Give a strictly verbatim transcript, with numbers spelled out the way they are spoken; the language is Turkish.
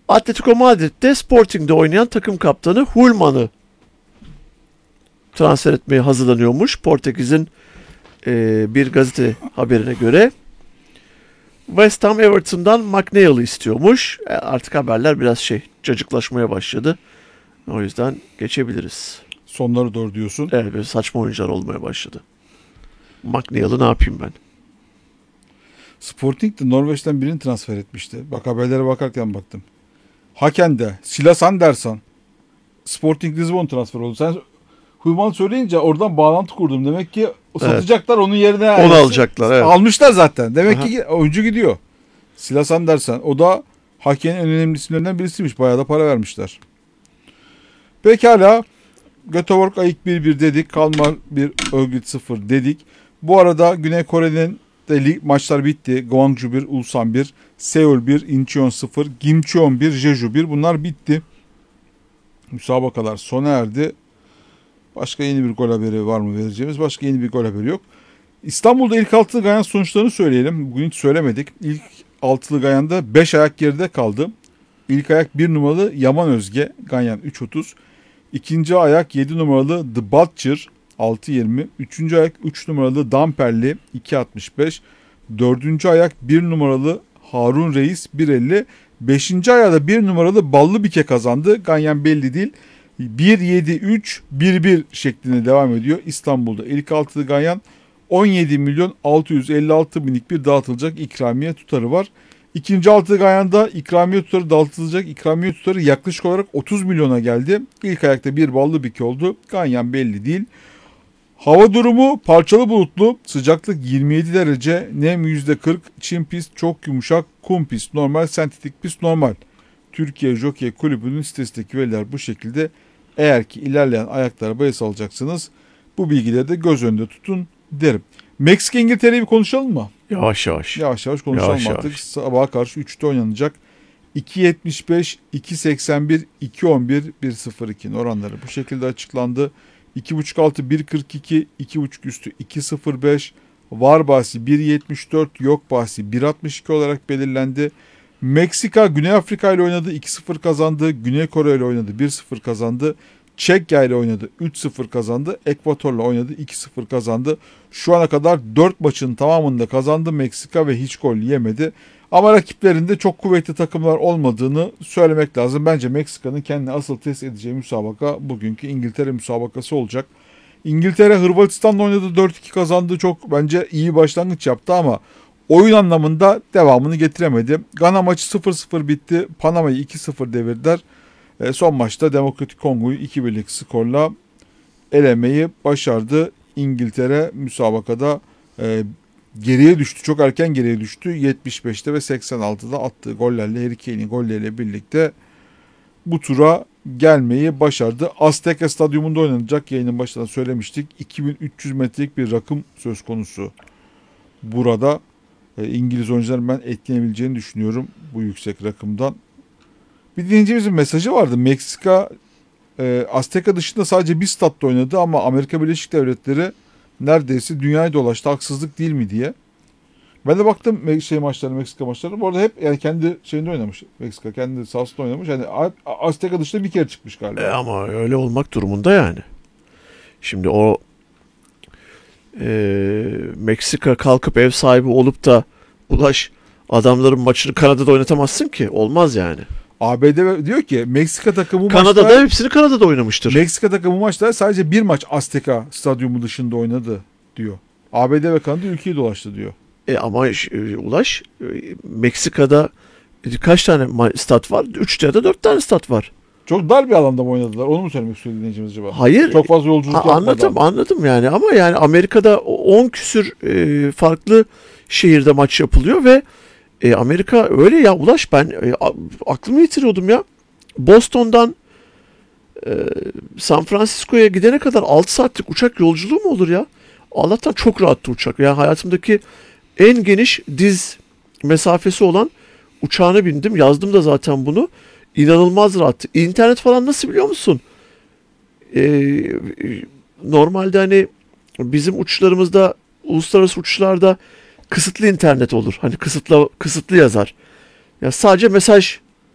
Atletico Madrid'de Sporting'de oynayan takım kaptanı Hulman'ı transfer etmeye hazırlanıyormuş. Portekiz'in e, bir gazete haberine göre. West Ham Everton'dan McNeil'ı istiyormuş. E, artık haberler biraz şey cacıklaşmaya başladı. O yüzden geçebiliriz. Sonları doğru diyorsun. Evet, böyle saçma oyuncular olmaya başladı. McNeil'ı ne yapayım ben? Sporting de Norveç'ten birini transfer etmişti. Bak haberlere bakarken baktım. Haken'de Silas Andersson Sporting Lisbon transfer oldu. Sen Huyman söyleyince oradan bağlantı kurdum. Demek ki satacaklar, evet. Onun yerine onu alacaklar. Evet. Almışlar zaten. Demek Aha. ki oyuncu gidiyor. Silas Andersson. O da Haken'in en önemli isimlerinden birisiymiş. Bayağı da para vermişler. Pekala. Göteborg Ayık bir bir dedik. Kalmar bir Örgüt sıfır dedik. Bu arada Güney Kore'nin de lig maçlar bitti. Gwangju bir, Ulsan bir, Seul bir, Incheon sıfır, Gimcheon bir, Jeju bir. Bunlar bitti. Müsabakalar sona erdi. Başka yeni bir gol haberi var mı vereceğimiz? Başka yeni bir gol haberi yok. İstanbul'da ilk altılı Ganyan sonuçlarını söyleyelim. Bugün hiç söylemedik. İlk altılı Ganyan'da beş ayak geride kaldı. İlk ayak bir numaralı Yaman Özge, Ganyan üç otuz. İkinci ayak yedi numaralı The Butcher altı yirmi. Üçüncü ayak üç numaralı Damperli iki altmış beş. Dördüncü ayak bir numaralı Harun Reis bir elli. Beşinci ayağı da bir numaralı Ballı Bike kazandı. Ganyan belli değil. bir yedi üç bir bir şeklinde devam ediyor. İstanbul'da ilk altılı Ganyan on yedi milyon altı yüz elli altı binlik bir dağıtılacak ikramiye tutarı var. İkinci altılı Ganyan'da ikramiye tutarı dağıtılacak ikramiye tutarı yaklaşık olarak otuz milyona geldi. İlk ayakta bir Ballı Bike oldu. Ganyan belli değil. Hava durumu parçalı bulutlu, sıcaklık yirmi yedi derece, nem yüzde kırk, çim pist çok yumuşak, kum pist normal, sentetik pist normal. Türkiye Jockey Kulübü'nün sitesindeki veriler bu şekilde. Eğer ki ilerleyen ayaklara bahis alacaksınız, bu bilgileri de göz önünde tutun derim. Meksika İngiltere'yi bir konuşalım mı? Yavaş yavaş. Yavaş yavaş konuşalım yavaş artık. yavaş. Sabaha karşı üçte oynanacak. iki yetmiş beş, iki seksen bir, iki on bir, bir sıfır iki oranları bu şekilde açıklandı. iki buçuk altı, bir kırk iki, iki buçuk üstü iki sıfır beş, var bahsi bir yetmiş dört, yok bahsi bir altmış iki olarak belirlendi. Meksika Güney Afrika ile oynadı, iki sıfır kazandı. Güney Kore ile oynadı, bir sıfır kazandı. Çekya ile oynadı, üç sıfır kazandı. Ekvator'la oynadı, iki sıfır kazandı. Şu ana kadar dört maçın tamamında kazandı Meksika ve hiç gol yemedi. Ama rakiplerinde çok kuvvetli takımlar olmadığını söylemek lazım. Bence Meksika'nın kendini asıl test edeceği müsabaka bugünkü İngiltere müsabakası olacak. İngiltere Hırvatistan'la oynadı, dört iki kazandı. Çok bence iyi başlangıç yaptı ama oyun anlamında devamını getiremedi. Gana maçı sıfır sıfır bitti. Panama'yı iki sıfır devirdiler. E, son maçta Demokratik Kongo'yu iki birlik skorla elemeyi başardı. İngiltere müsabakada e, geriye düştü. Çok erken geriye düştü. yetmiş beşte ve seksen altıda attığı gollerle, Harry Kane'in golleriyle birlikte bu tura gelmeyi başardı. Azteca Stadyumunda oynanacak, yayının başında söylemiştik. iki bin üç yüz metrelik bir rakım söz konusu. Burada e, İngiliz oyuncuların ben etkilenebileceğini düşünüyorum bu yüksek rakımdan. Bir dinleyicimizin mesajı vardı. Meksika e, Azteca dışında sadece bir statta oynadı ama Amerika Birleşik Devletleri neredeyse dünyayı dolaştı. Haksızlık değil mi diye. Ben de baktım şey maçları, Meksika maçları. Bu arada hep yani kendi şeyinde oynamış. Meksika kendi sahasında oynamış. Yani Azteca dışında bir kere çıkmış galiba. E ama öyle olmak durumunda yani. Şimdi o e, Meksika kalkıp ev sahibi olup da Ulaş adamların maçını Kanada'da oynatamazsın ki. Olmaz yani. A B D diyor ki Meksika takımı Kanada'da maçlar, hepsini Kanada'da oynamıştır. Meksika takımı maçlar sadece bir maç Azteca stadyumu dışında oynadı diyor. A B D ve Kanada ülkeyi dolaştı diyor. E ama e, Ulaş e, Meksika'da e, kaç tane stat var? Üç ya da dört tane stat var. Çok dar bir alanda mı oynadılar? Onu mu söylemek istiyor dinleyicimiz acaba? Hayır. Çok fazla yolculuk a- yapmadan. Anladım anladım yani ama yani Amerika'da on küsür e, farklı şehirde maç yapılıyor ve e, Amerika öyle ya Ulaş ben e, a, aklımı yitiriyordum ya. Boston'dan e, San Francisco'ya gidene kadar altı saatlik uçak yolculuğu mu olur ya? Allah'tan çok rahattı uçak. Yani hayatımdaki en geniş diz mesafesi olan uçağına bindim. Yazdım da zaten bunu. İnanılmaz rahat. İnternet falan nasıl biliyor musun? Ee, normalde hani bizim uçuşlarımızda, uluslararası uçuşlarda kısıtlı internet olur. Hani kısıtlı kısıtlı yazar. Ya sadece mesaj